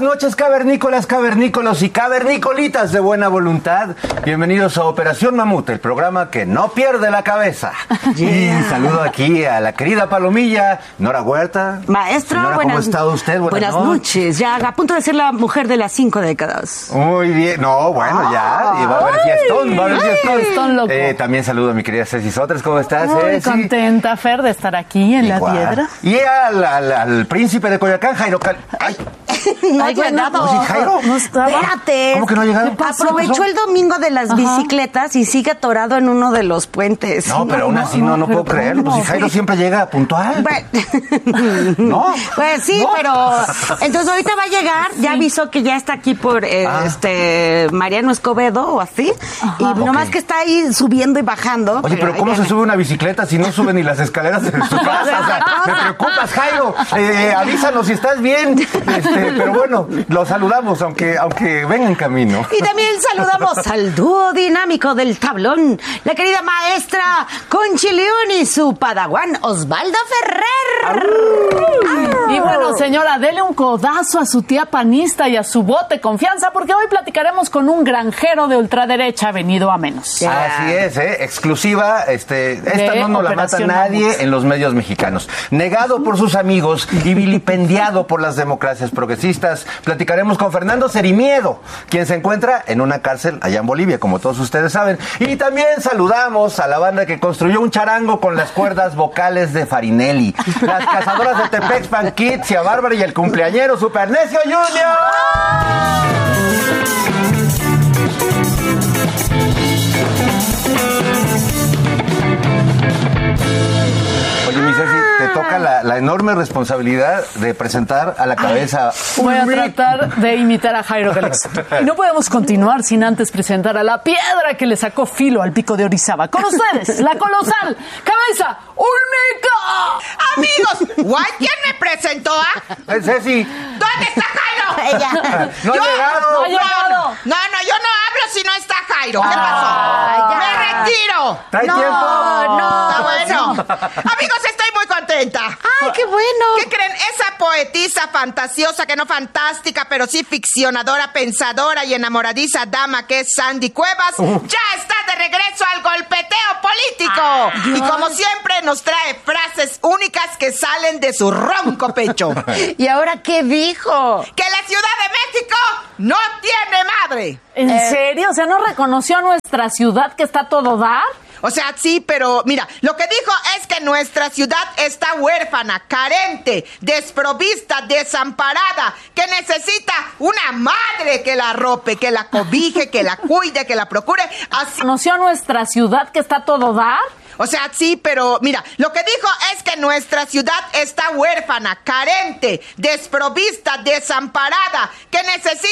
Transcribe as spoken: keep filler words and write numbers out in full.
noches, cavernícolas, cavernícolos y cavernicolitas de buena voluntad. Bienvenidos a Operación Mamut, el programa que no pierde la cabeza. Yeah. Y saludo aquí a la querida Palomilla, Nora Huerta. Maestro, Señora, buenas, ¿cómo está usted? Buenas, buenas noches. noches. Ya a punto de ser la mujer de las cinco décadas. Muy bien. No, bueno, ah, ya. Y va a haber fiestón, va a haber fiestón. fiestón loco. Eh, también saludo a mi querida Ceci Sotres. ¿Cómo estás, Muy Ceci? contenta, Fer, de estar aquí en Igual. La Piedra. Y al, al, al príncipe de Coyoacán, Jairo Cal... Ay. No ha llegado. ¿No, sí, Jairo? No estaba. Espérate. ¿Cómo que no ha llegado? Aprovechó el domingo de las Ajá. bicicletas y sigue atorado en uno de los puentes. No, pero no, aún no, así no, no, no puedo creerlo. Pues si Jairo sí. siempre llega puntual. Bueno, ¿no? Pues sí, ¿no? Pero entonces ahorita va a llegar. Sí. Ya avisó que ya está aquí por eh, ah. este Mariano Escobedo o así. Ajá. Y okay. nomás que está ahí subiendo y bajando. Oye, pero, pero ¿cómo se sube una bicicleta si no sube ni las escaleras de su casa? O sea, me preocupas, Jairo. Eh, avísanos si estás bien. Este, pero bueno, los saludamos, aunque, aunque venga en camino. Y también saludamos al dúo dinámico del tablón, la querida maestra Conchi León y su padawan Osvaldo Ferrer. Arr. Y bueno, señora, dele un codazo a su tía panista y a su bote confianza, porque hoy platicaremos con un granjero de ultraderecha venido a menos. Yeah. Así es, ¿eh? Exclusiva. Este, esta de no nos la mata nadie Mamut. En los medios mexicanos. Negado por sus amigos y vilipendiado por las democracias progresistas. Platicaremos con Fernando Cerimiedo, quien se encuentra en una cárcel allá en Bolivia, como todos ustedes saben. Y también saludamos a la banda que construyó un charango con las cuerdas vocales de Farinelli. Las cazadoras de Tepexpan Kids y a Bárbara y el cumpleañero Super Necio Junior. Oye, mi Ceci, te toca la, la enorme responsabilidad de presentar a la cabeza... Ay, voy a tratar de imitar a Jairo Calix. Y no podemos continuar sin antes presentar a la piedra que le sacó filo al pico de Orizaba. Con ustedes, la colosal cabeza Olmeca. Amigos, ¿guay? ¿Quién me presentó? ¿Ah? Es Ceci. ¿Dónde está Jairo? Ella. No yo, ha llegado. No, no ha llegado. No, no, yo no hablo si no está Jairo. ¿Qué pasó? Ah, me retiro. ¿Trae no, tiempo? No, Está bueno. Amigos, estoy muy contenta. Ay, qué bueno. ¿Qué creen? Esa poetisa fantasiosa, que no fantástica, pero sí ficcionadora, pensadora y enamoradiza dama que es Sandy Cuevas, uh. ya está de regreso al golpeteo político. Ay, y como siempre nos trae frases únicas que salen de su ronco pecho. ¿Y ahora qué dijo? Que la Ciudad de México no tiene madre. ¿En eh. serio? O sea, ¿no reconoció a nuestra ciudad que está a todo dar? O sea, sí, pero mira, lo que dijo es que nuestra ciudad está huérfana, carente, desprovista, desamparada, que necesita una madre que la arrope, que la cobije, que la cuide, que la procure. Así... ¿Reconoció a nuestra ciudad que está a todo dar? O sea, sí, pero mira, lo que dijo es que nuestra ciudad está huérfana, carente, desprovista, desamparada, que necesita